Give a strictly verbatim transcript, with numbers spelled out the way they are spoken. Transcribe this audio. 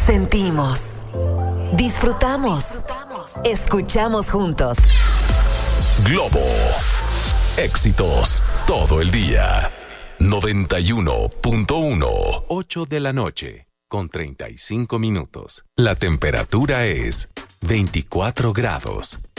Sentimos, disfrutamos, escuchamos juntos. Globo, éxitos todo el día. noventa y uno punto uno. ocho de la noche, con treinta y cinco minutos. La temperatura es veinticuatro grados.